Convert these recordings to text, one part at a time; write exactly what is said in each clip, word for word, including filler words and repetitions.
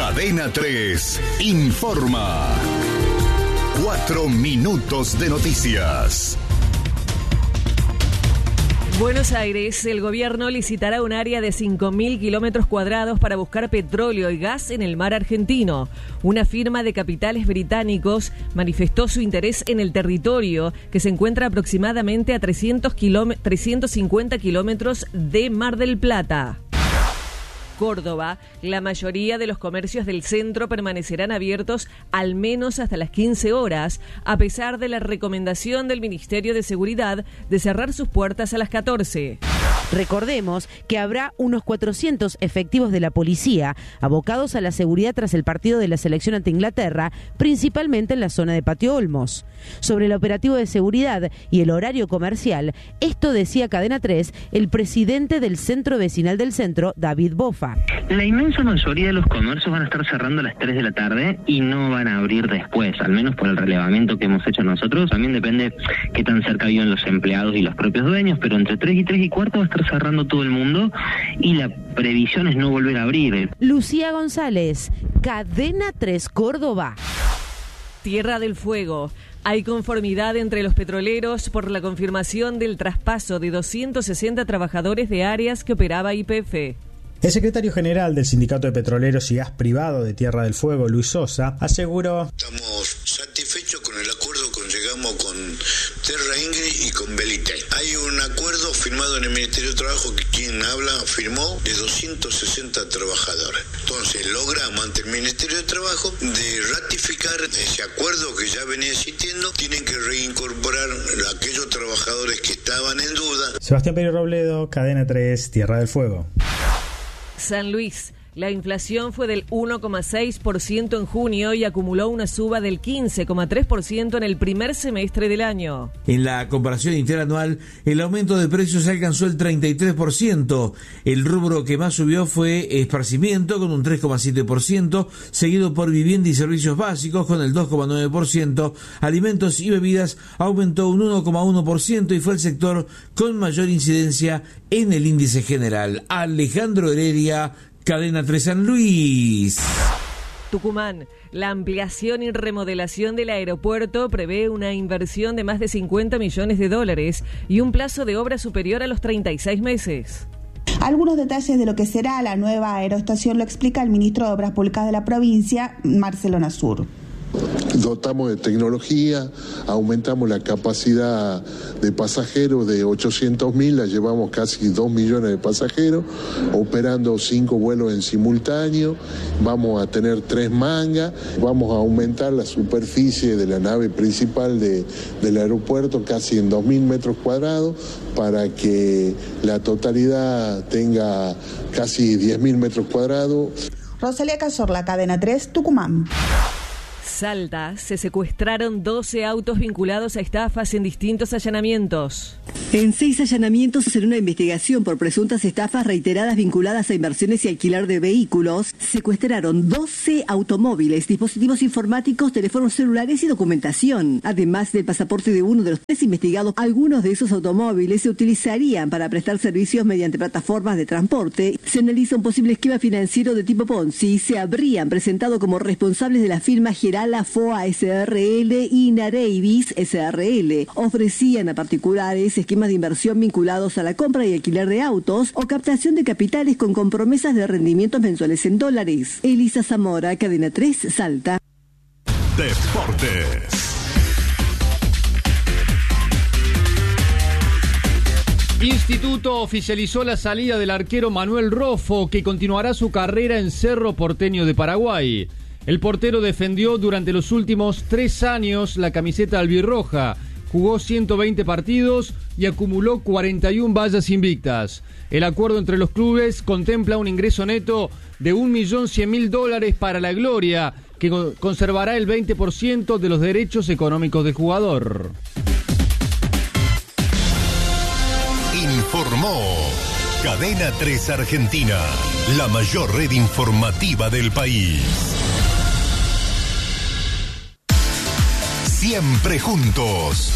Cadena tres informa. Cuatro minutos de noticias. Buenos Aires, el gobierno licitará un área de cinco mil kilómetros cuadrados para buscar petróleo y gas en el mar argentino. Una firma de capitales británicos manifestó su interés en el territorio, que se encuentra aproximadamente a trescientos cincuenta kilómetros de Mar del Plata. Córdoba, la mayoría de los comercios del centro permanecerán abiertos al menos hasta las quince horas, a pesar de la recomendación del Ministerio de Seguridad de cerrar sus puertas a las catorce. Recordemos que habrá unos cuatrocientos efectivos de la policía abocados a la seguridad tras el partido de la selección ante Inglaterra, principalmente en la zona de Patio Olmos. Sobre el operativo de seguridad y el horario comercial, esto decía Cadena tres el presidente del Centro Vecinal del Centro, David Bofa. La inmensa mayoría de los comercios van a estar cerrando a las tres de la tarde y no van a abrir después, al menos por el relevamiento que hemos hecho nosotros. También depende qué tan cerca viven los empleados y los propios dueños, pero entre tres y tres y cuarto va a estar cerrando todo el mundo y la previsión es no volver a abrir. Lucía González, Cadena tres Córdoba. Tierra del Fuego. Hay conformidad entre los petroleros por la confirmación del traspaso de doscientos sesenta trabajadores de áreas que operaba Y P F. El secretario general del Sindicato de Petroleros y Gas Privado de Tierra del Fuego, Luis Sosa, aseguró: estamos satisfechos con el acuerdo que llegamos con Terra Ingrid y con Belitel. Hay un acuerdo firmado en el Ministerio de Trabajo que quien habla firmó de doscientos sesenta trabajadores. Entonces logramos ante el Ministerio de Trabajo de ratificar ese acuerdo que ya venía existiendo. Tienen que reincorporar a aquellos trabajadores que estaban en duda. Sebastián Pérez Robledo, Cadena tres, Tierra del Fuego. San Luis. La inflación fue del uno coma seis por ciento en junio y acumuló una suba del quince coma tres por ciento en el primer semestre del año. En la comparación interanual, el aumento de precios alcanzó el treinta y tres por ciento. El rubro que más subió fue esparcimiento, con un tres coma siete por ciento, seguido por vivienda y servicios básicos, con el dos coma nueve por ciento. Alimentos y bebidas aumentó un uno coma uno por ciento y fue el sector con mayor incidencia en el índice general. Alejandro Heredia, Cadena tres San Luis. Tucumán. La ampliación y remodelación del aeropuerto prevé una inversión de más de cincuenta millones de dólares y un plazo de obra superior a los treinta y seis meses. Algunos detalles de lo que será la nueva aeroestación lo explica el ministro de Obras Públicas de la provincia, Marcelo Nasur. Dotamos de tecnología, aumentamos la capacidad de pasajeros de ochocientos mil, la llevamos casi dos millones de pasajeros, operando cinco vuelos en simultáneo, vamos a tener tres mangas, vamos a aumentar la superficie de la nave principal de, del aeropuerto casi en dos mil metros cuadrados para que la totalidad tenga casi diez mil metros cuadrados. Rosalía Cazorla, Cadena tres, Tucumán. Salta, se secuestraron doce autos vinculados a estafas en distintos allanamientos. En seis allanamientos en una investigación por presuntas estafas reiteradas vinculadas a inversiones y alquiler de vehículos, secuestraron doce automóviles, dispositivos informáticos, teléfonos celulares y documentación. Además del pasaporte de uno de los tres investigados, algunos de esos automóviles se utilizarían para prestar servicios mediante plataformas de transporte. Se analiza un posible esquema financiero de tipo Ponzi. Se habrían presentado como responsables de la firma Gerala F O A S R L y Narevis S R L. Ofrecían a particulares esquemas de inversión vinculados a la compra y alquiler de autos o captación de capitales con compromesas de rendimientos mensuales en dólares. Elisa Zamora, Cadena tres, Salta. Deportes. Instituto oficializó la salida del arquero Manuel Rofo, que continuará su carrera en Cerro Porteño de Paraguay. El portero defendió durante los últimos tres años la camiseta albirroja, jugó ciento veinte partidos y acumuló cuarenta y una vallas invictas. El acuerdo entre los clubes contempla un ingreso neto de un millón cien mil dólares para la Gloria, que conservará el veinte por ciento de los derechos económicos del jugador. Informó Cadena tres Argentina, la mayor red informativa del país. Siempre juntos.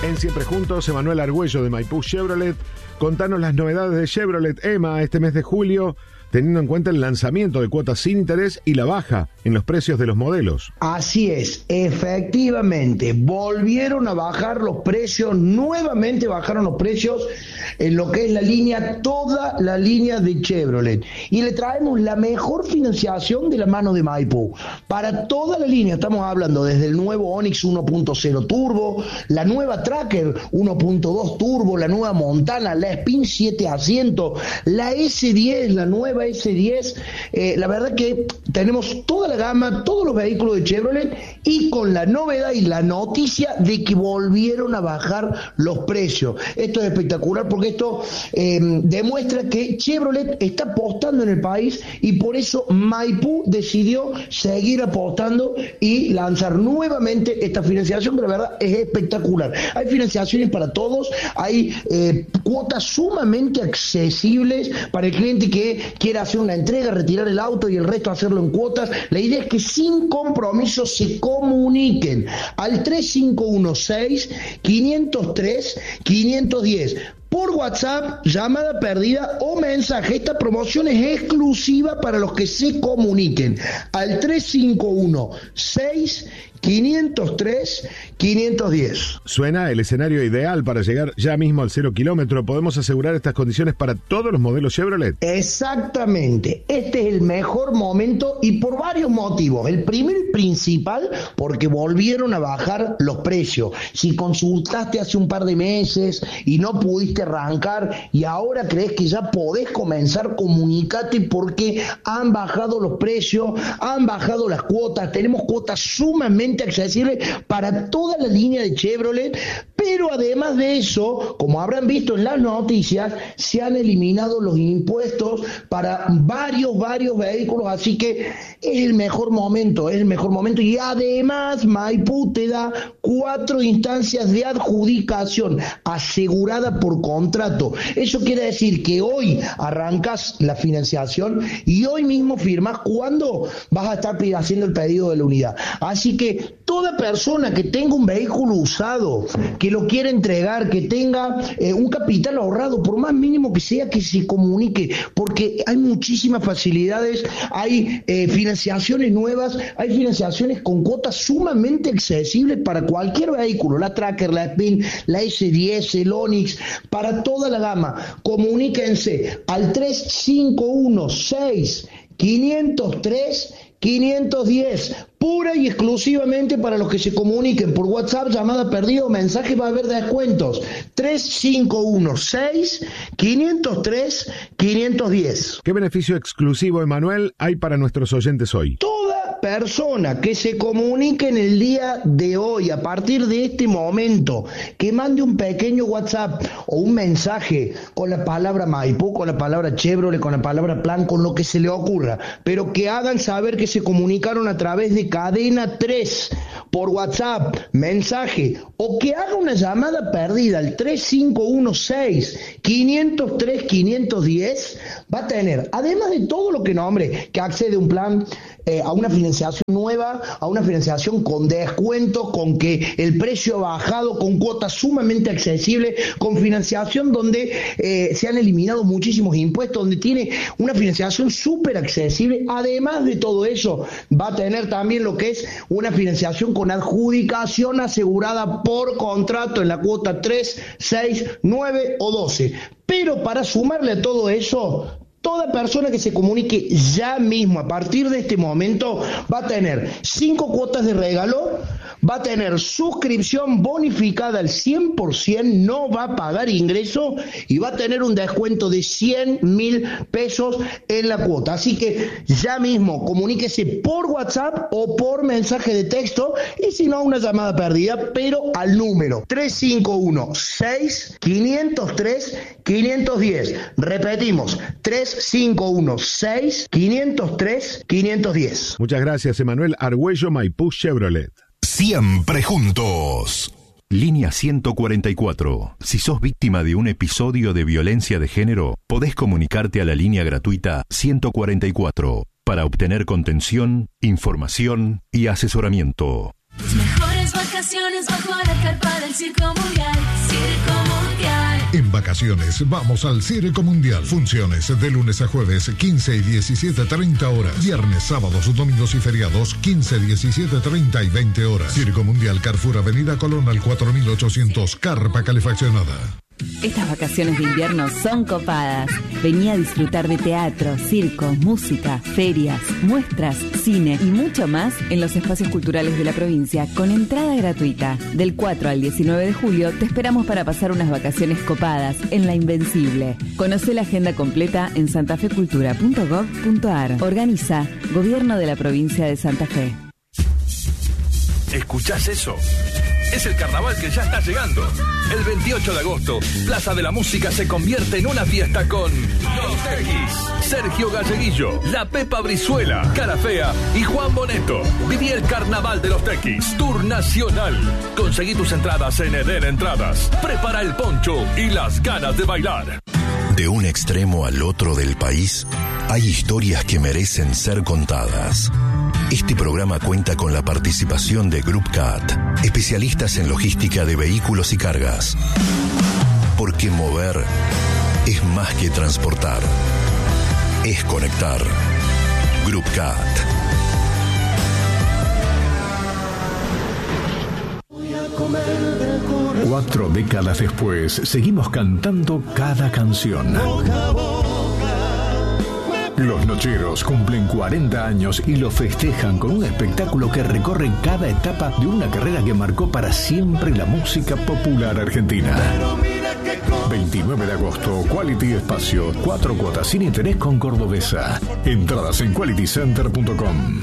En Siempre Juntos, Emanuel Argüello de Maipú Chevrolet. Contanos las novedades de Chevrolet, Emma, este mes de julio, teniendo en cuenta el lanzamiento de cuotas sin interés y la baja en los precios de los modelos. Así es, efectivamente, volvieron a bajar los precios, nuevamente bajaron los precios en lo que es la línea, toda la línea de Chevrolet. Y le traemos la mejor financiación de la mano de Maipú. Para toda la línea, estamos hablando desde el nuevo Onix uno punto cero Turbo, la nueva Tracker uno punto dos Turbo, la nueva Montana, la Spin siete asientos, la ese diez, la nueva ese diez, eh, la verdad que tenemos toda la gama, todos los vehículos de Chevrolet y con la novedad y la noticia de que volvieron a bajar los precios. Esto es espectacular porque esto eh, demuestra que Chevrolet está apostando en el país y por eso Maipú decidió seguir apostando y lanzar nuevamente esta financiación que la verdad es espectacular. Hay financiaciones para todos, hay eh, cuotas sumamente accesibles para el cliente que quiera hacer una entrega, retirar el auto y el resto hacerlo en cuotas. La idea es que sin compromiso se comuniquen al tres cinco uno seis, quinientos tres, quinientos diez. Por WhatsApp, llamada perdida o mensaje. Esta promoción es exclusiva para los que se comuniquen al tres cinco uno seis, quinientos tres, quinientos diez. Suena el escenario ideal para llegar ya mismo al cero kilómetro. ¿Podemos asegurar estas condiciones para todos los modelos Chevrolet? Exactamente. Este es el mejor momento y por varios motivos. El primero y principal, porque volvieron a bajar los precios. Si consultaste hace un par de meses y no pudiste arrancar y ahora crees que ya podés comenzar, comunícate porque han bajado los precios, han bajado las cuotas. Tenemos cuotas sumamente accesible para toda la línea de Chevrolet, pero además de eso, como habrán visto en las noticias, se han eliminado los impuestos para varios, varios vehículos, así que es el mejor momento, es el mejor momento, y además Maipú te da cuatro instancias de adjudicación asegurada por contrato. Eso quiere decir que hoy arrancas la financiación y hoy mismo firmas cuando vas a estar haciendo el pedido de la unidad. Así que toda persona que tenga un vehículo usado, que lo quiera entregar, que tenga eh, un capital ahorrado, por más mínimo que sea, que se comunique, porque hay muchísimas facilidades, hay eh, financiaciones nuevas, hay financiaciones con cuotas sumamente accesibles para cualquier vehículo, la Tracker, la Spin, la ese diez, el Onix, para toda la gama. Comuníquense al tres cinco uno seis, quinientos tres, quinientos diez, pura y exclusivamente para los que se comuniquen por WhatsApp, llamada perdida o mensaje, va a haber descuentos. tres cinco uno seis, quinientos tres, quinientos diez. ¿Qué beneficio exclusivo, Emanuel, hay para nuestros oyentes hoy? Toda persona que se comunique en el día de hoy, a partir de este momento, que mande un pequeño WhatsApp o un mensaje con la palabra Maipú, con la palabra Chevrolet, con la palabra Plan, con lo que se le ocurra, pero que hagan saber que se comunicaron a través de Cadena tres por WhatsApp, mensaje, o que haga una llamada perdida al tres cinco uno seis, quinientos tres, quinientos diez, va a tener, además de todo lo que nombre, que accede a un plan, eh, a una financiación nueva, a una financiación con descuento, con que el precio ha bajado, con cuotas sumamente accesibles, con financiación donde eh, se han eliminado muchísimos impuestos, donde tiene una financiación súper accesible. Además de todo eso, va a tener también lo que es una financiación con adjudicación asegurada por contrato en la cuota tres, seis, nueve o doce. Pero para sumarle a todo eso, toda persona que se comunique ya mismo, a partir de este momento, va a tener cinco cuotas de regalo, va a tener suscripción bonificada al cien por ciento, no va a pagar ingreso y va a tener un descuento de cien mil pesos en la cuota. Así que ya mismo comuníquese por WhatsApp o por mensaje de texto y si no, una llamada perdida, pero al número tres cinco uno seis, quinientos tres, quinientos diez. Repetimos, tres cinco uno seis, quinientos tres, quinientos diez. Muchas gracias, Emanuel Argüello, Maipú Chevrolet. Siempre juntos. Línea ciento cuarenta y cuatro. Si sos víctima de un episodio de violencia de género, podés comunicarte a la línea gratuita ciento cuarenta y cuatro para obtener contención, información y asesoramiento. Los mejores vacaciones bajo la carpa del Circo Mundial. Circo Mundial. En vacaciones vamos al Circo Mundial. Funciones de lunes a jueves, quince y diecisiete treinta horas. Viernes, sábados, domingos y feriados, quince, diecisiete treinta y veinte horas. Circo Mundial, Carrefour, Avenida Colón al cuatro mil ochocientos, carpa calefaccionada. Estas vacaciones de invierno son copadas. Vení a disfrutar de teatro, circo, música, ferias, muestras, cine y mucho más en los espacios culturales de la provincia con entrada gratuita. Del cuatro al diecinueve de julio te esperamos para pasar unas vacaciones copadas en La Invencible. Conocé la agenda completa en santafecultura punto gov punto ar. Organiza Gobierno de la Provincia de Santa Fe. ¿Escuchás eso? Es el carnaval que ya está llegando. El veintiocho de agosto, Plaza de la Música se convierte en una fiesta con Los Tequis, Sergio Galleguillo, La Pepa Brizuela, Cara Fea y Juan Boneto. Viví el carnaval de Los Tequis, Tour Nacional. Conseguí tus entradas en Eden Entradas. Prepara el poncho y las ganas de bailar. De un extremo al otro del país, hay historias que merecen ser contadas. Este programa cuenta con la participación de Group Cat, especialistas en logística de vehículos y cargas. Porque mover es más que transportar, es conectar. Group Cat. Cuatro décadas después, seguimos cantando cada canción. Los Nocheros cumplen cuarenta años y lo festejan con un espectáculo que recorre cada etapa de una carrera que marcó para siempre la música popular argentina. veintinueve de agosto, Quality Espacio, cuatro cuotas sin interés con Cordobesa. Entradas en quality center punto com.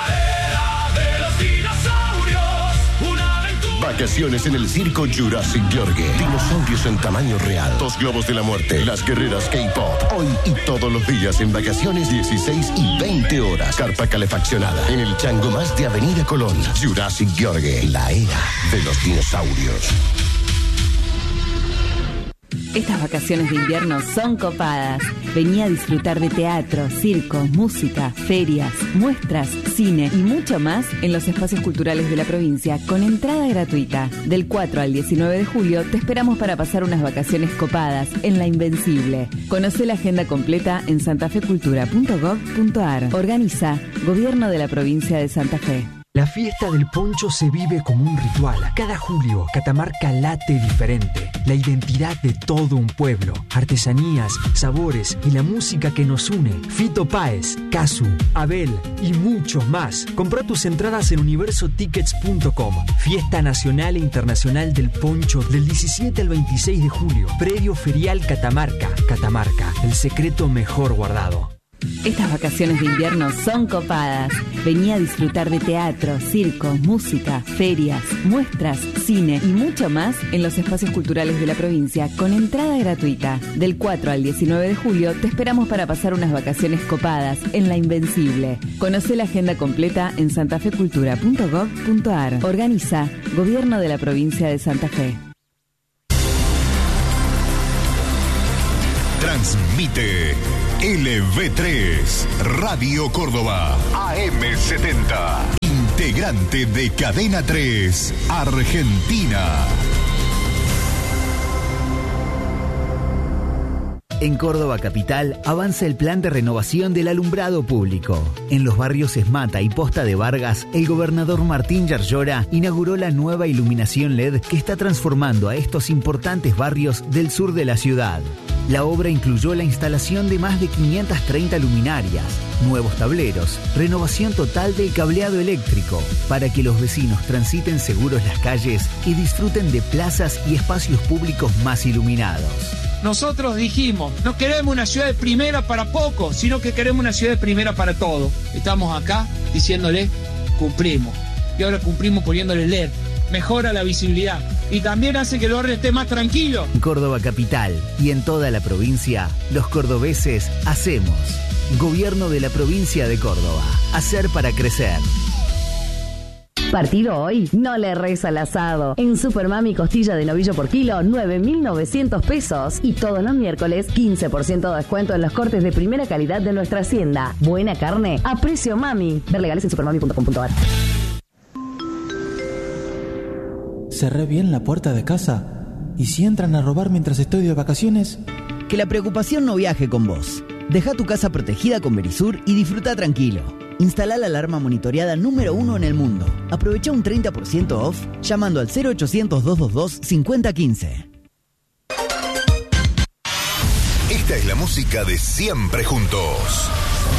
Vacaciones en el circo Jurassic Yorgue. Dinosaurios en tamaño real. Dos globos de la muerte. Las guerreras K-pop. Hoy y todos los días en vacaciones, dieciséis y veinte horas. Carpa calefaccionada. En el Chango Más de Avenida Colón. Jurassic Yorgue. La era de los dinosaurios. Estas vacaciones de invierno son copadas. Vení a disfrutar de teatro, circo, música, ferias, muestras, cine y mucho más en los espacios culturales de la provincia con entrada gratuita. Del cuatro al diecinueve de julio te esperamos para pasar unas vacaciones copadas en La Invencible. Conocé la agenda completa en santafecultura punto gov punto ar. Organiza Gobierno de la Provincia de Santa Fe. La fiesta del poncho se vive como un ritual. Cada julio, Catamarca late diferente. La identidad de todo un pueblo. Artesanías, sabores y la música que nos une. Fito Páez, Casu, Abel y muchos más. Compra tus entradas en universo tickets punto com. Fiesta Nacional e Internacional del Poncho del diecisiete al veintiséis de julio. Predio Ferial Catamarca. Catamarca, el secreto mejor guardado. Estas vacaciones de invierno son copadas. Vení a disfrutar de teatro, circo, música, ferias, muestras, cine y mucho más en los espacios culturales de la provincia con entrada gratuita. Del cuatro al diecinueve de julio te esperamos para pasar unas vacaciones copadas en La Invencible. Conocé la agenda completa en santafecultura punto gov punto ar. Organiza Gobierno de la Provincia de Santa Fe. Transmite L V tres, Radio Córdoba, A M setenta, integrante de Cadena tres, Argentina. En Córdoba Capital avanza el plan de renovación del alumbrado público. En los barrios Esmata y Posta de Vargas, el gobernador Martín Yarlora inauguró la nueva iluminación L E D que está transformando a estos importantes barrios del sur de la ciudad. La obra incluyó la instalación de más de quinientas treinta luminarias, nuevos tableros, renovación total del cableado eléctrico, para que los vecinos transiten seguros las calles y disfruten de plazas y espacios públicos más iluminados. Nosotros dijimos, no queremos una ciudad de primera para pocos, sino que queremos una ciudad de primera para todos. Estamos acá diciéndole, cumplimos. Y ahora cumplimos poniéndole L E D. Mejora la visibilidad y también hace que el barrio esté más tranquilo. En Córdoba Capital y en toda la provincia, los cordobeses hacemos. Gobierno de la Provincia de Córdoba. Hacer para crecer. Partido hoy, no le erres al asado. En Supermami costilla de novillo por kilo, nueve mil novecientos pesos. Y todos los miércoles, quince por ciento de descuento en los cortes de primera calidad de nuestra hacienda. Buena carne a precio mami. Ver legales en supermami punto com punto ar. cerré bien la puerta de casa? ¿Y si entran a robar mientras estoy de vacaciones? Que la preocupación no viaje con vos. Deja tu casa protegida con Verisur y disfruta tranquilo. Instala la alarma monitoreada número uno en el mundo. Aprovecha un treinta por ciento off llamando al cero ochocientos, doscientos veintidós, cincuenta quince. Esta es la música de Siempre Juntos.